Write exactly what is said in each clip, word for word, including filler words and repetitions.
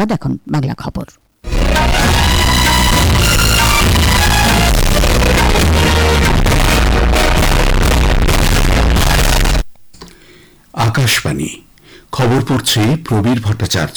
সংবাদ এখন বাংলা খবর। আকাশবাণী খবর পড়ছে প্রবীর ভট্টাচার্য।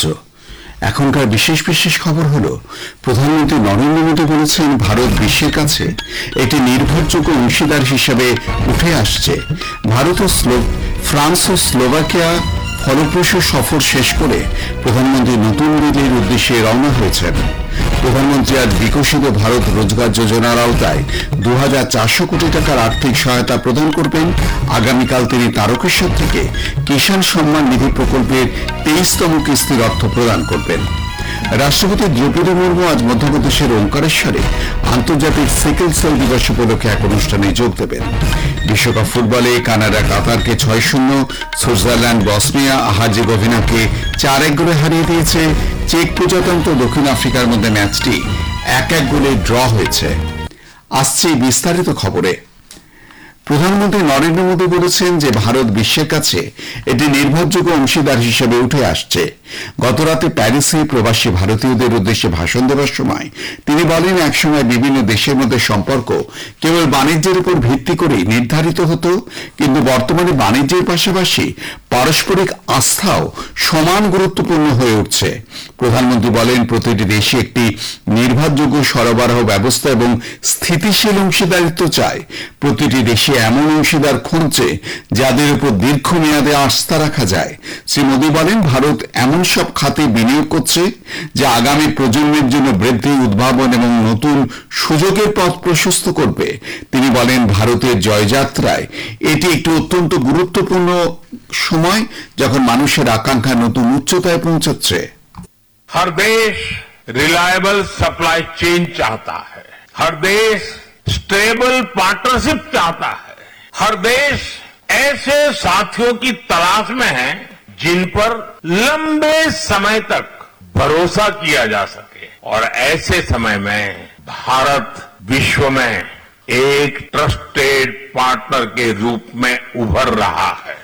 এখনকার বিশেষ বিশেষ খবর হল, প্রধানমন্ত্রী নরেন্দ্র মোদী বলেছেন ভারত বিশ্বের কাছে একটি নির্ভরযোগ্য অংশীদার হিসেবে উঠে আসছে। ভারত ও ফ্রান্স ও স্লোভাকিয়া ফলপ্রসূ সফর শেষ করে প্রধানমন্ত্রী নতুন দিল্লির উদ্দেশ্যে রওনা হয়েছেন। প্রধানমন্ত্রী আজ বিকশিত ভারত রোজগার যোজনার আওতায় দু হাজার চারশো কোটি টাকার আর্থিক সহায়তা প্রদান করবেন। আগামীকাল তিনি তারকেশ্বর থেকে কিষাণ সম্মান নিধি প্রকল্পের তেইশতম কিস্তির অর্থ প্রদান করবেন। রাষ্ট্রপতি দ্রৌপদী মুর্মু আজ মধ্যপ্রদেশের ওঙ্কারেশ্বরে আন্তর্জাতিক সিকেল সেল দিবস উপলক্ষে এক অনুষ্ঠানে যোগ দেবেন। বিশ্বকাপ ফুটবলে কানাডা কাতারকে ছয় শূন্য, সুইজারল্যান্ড বসনিয়া হার্জেগোভিনাকে চার এক গোলে হারিয়ে দিয়েছে। চেক প্রজাতন্ত্র দক্ষিণ আফ্রিকার মধ্যে ম্যাচটি এক এক গোলে ড্র হয়েছে। আসছে বিস্তারিত খবরে। প্রধানমন্ত্রী নরেন্দ্র মোদী বলেছেন যে ভারত বিশ্বের কাছে একটি নির্ভরযোগ্য অংশীদার হিসেবে উঠে আসছে। গতরাতে প্যারিসে প্রবাসী ভারতীয়দের উদ্দেশ্যে ভাষণ দেওয়ার সময় তিনি বলেন, একসময় বিভিন্ন দেশের মধ্যে সম্পর্ক কেবল বাণিজ্যের উপর ভিত্তি করেই নির্ধারিত হতো, কিন্তু বর্তমানে বাণিজ্যের পাশাপাশি পারস্পরিক আস্থাও সমান গুরুত্বপূর্ণ হয়ে উঠছে। প্রধানমন্ত্রী বলেন, প্রতিটি দেশে একটি নির্ভরযোগ্য সরবরাহ ব্যবস্থা এবং স্থিতিশীল অংশীদারিত্ব চায়। প্রতিটি দেশে এমন অংশীদার খুঁজছে যাদের উপর দীর্ঘমেয়াদে আস্থা রাখা যায়। শ্রী মোদী বলেন, ভারত এমন সব খাতে বিনিয়োগ করছে যা আগামী প্রজন্মের জন্য বৃদ্ধি, উদ্ভাবন এবং নতুন সুযোগের পথ প্রশস্ত করবে। তিনি বলেন, ভারতের জয়যাত্রায় এটি একটি অত্যন্ত গুরুত্বপূর্ণ সময়, যখন মানুষের আকাঙ্ক্ষা নতুন উচ্চতায় পৌঁছচ্ছে। हर देश रिलायबल सप्लाई चेन चाहता है, हर देश स्टेबल पार्टनरशिप चाहता है, हर देश ऐसे साथियों की तलाश में है जिन पर लंबे समय तक भरोसा किया जा सके। और ऐसे समय में भारत विश्व में एक ट्रस्टेड पार्टनर के रूप में उभर रहा है।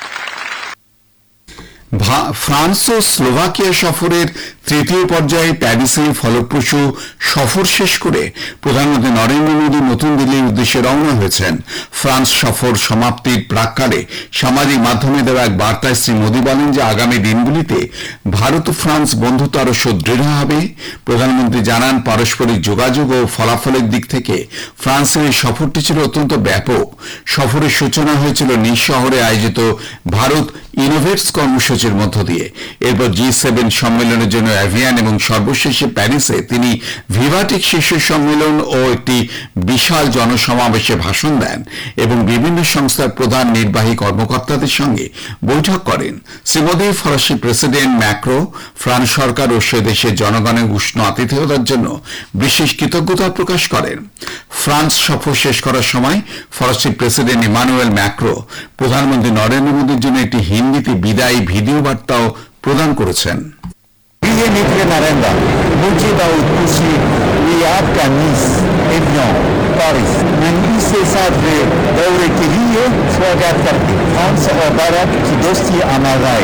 ফ্রান্স ও স্লোভাকিয়া সফরের তৃতীয় পর্যায়ে প্যারিসে ফলপ্রসূ সফর শেষ করে প্রধানমন্ত্রী নরেন্দ্র মোদী নতুন দিল্লির উদ্দেশ্যে রওনা হয়েছেন। ফ্রান্স সফর সমাপ্তির প্রাক্কালে সামাজিক মাধ্যমে দেওয়া এক বার্তায় শ্রী মোদী বলেন যে আগামী দিনগুলিতে ভারত ও ফ্রান্স বন্ধুত্ব আরো সুদৃঢ় হবে। প্রধানমন্ত্রী জানান, পারস্পরিক যোগাযোগ ও ফলাফলের দিক থেকে ফ্রান্সের এই সফরটি ছিল অত্যন্ত ব্যাপক। সফরের সূচনা হয়েছিল নিজ শহরে আয়োজিত ভারত ইনোভেটস কর্মসূচির মধ্য দিয়ে। এরপর জি সেভেন সম্মেলনের জন্য অ্যাভিয়ান এবং সর্বশেষে প্যারিসে তিনি ভিভাটেক শীর্ষ সম্মেলন ও একটি বিশাল জনসমাবেশে ভাষণ দেন এবং বিভিন্ন সংস্থার প্রধান নির্বাহী কর্মকর্তাদের সঙ্গে বৈঠক করেন। শ্রী মোদী ফরাসি প্রেসিডেন্ট ম্যাক্রো, ফ্রান্স সরকার ও সে দেশের জনগণের উষ্ণ আতিথেয়তার জন্য বিশেষ কৃতজ্ঞতা প্রকাশ করেন। ফ্রান্স সফর শেষ করার সময় ফরাসি প্রেসিডেন্ট ইমানুয়েল ম্যাক্রো প্রধানমন্ত্রী নরেন্দ্র মোদীর জন্য একটি হিন্দিতে বিদায়ী ভিডিও বার্তাও প্রদান করেছেন। प्रिय मित्र नरेंद्र, मुझे बहुत खुशी हुई आपका निस एवियन पेरिस नंगी से साथ दौरे के लिए स्वागत करते। फ्रांस और भारत की दोस्ती अमर रहे।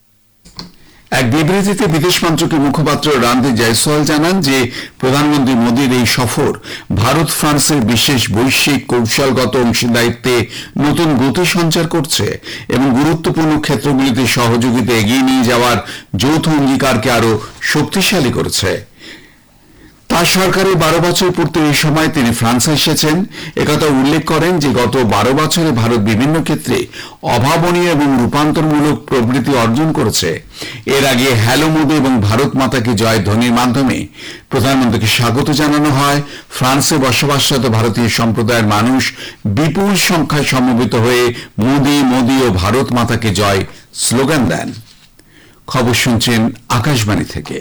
এক বিবৃতিতে বিদেশ মন্ত্রকের মুখপাত্র রণদীপ জয়সওয়াল জানান যে প্রধানমন্ত্রী মোদীর এই সফর ভারত ফ্রান্সের বিশেষ বৈশ্বিক কৌশলগত অংশীদারিত্বে নতুন গতি সঞ্চার করছে এবং গুরুত্বপূর্ণ ক্ষেত্রগুলিতে সহযোগিতা এগিয়ে নিয়ে যাওয়ার যৌথ অঙ্গীকারকে আরো শক্তিশালী করেছে। তার সরকারের বারো বছর পূর্তি এই সময় তিনি ফ্রান্সে এসেছেন। একথা উল্লেখ করেন যে গত বারো বছরে ভারত বিভিন্ন ক্ষেত্রে অভাবনীয় এবং রূপান্তরমূলক প্রবৃদ্ধি অর্জন করেছে। এর আগে হ্যালো মোদি এবং ভারত মাতা কি জয় ধ্বনির মাধ্যমে প্রধানমন্ত্রীকে স্বাগত জানানো হয়। ফ্রান্সে বসবাসরত ভারতীয় সম্প্রদায়ের মানুষ বিপুল সংখ্যায় সমবেত হয়ে মোদি মোদি ও ভারত মাতা কি জয় স্লোগান দেন। খবর শুনছেন আকাশবাণী থেকে।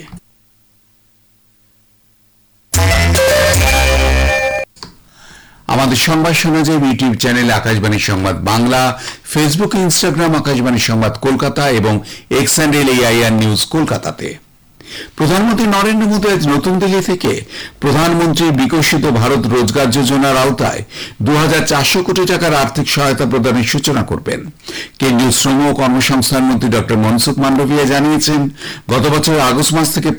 আমাদের সংবাদ শোনা যায় ইউটিউব চ্যানেল আকাশবাণী সংবাদ বাংলা, ফেসবুক, ইনস্টাগ্রাম আকাশবাণী সংবাদ কলকাতা এবং এক্স হ্যান্ডেল এআইআর নিউজ কলকাতাতে। প্রধানমন্ত্রী নরেন্দ্র মোদী আজ নতুন দিল্লি থেকে প্রধানমন্ত্রী বিকশিত ভারত রোজগার যোজনার আওতায় দু হাজার চারশো কোটি টাকার আর্থিক সহায়তা প্রদানের সূচনা করবেন। কেন্দ্রীয় শ্রম ও কর্মসংস্থান মন্ত্রী ডক্টর মনসুখ মান্ডভিয়া জানিয়েছেন, গত বছরের আগস্ট মাস থেকে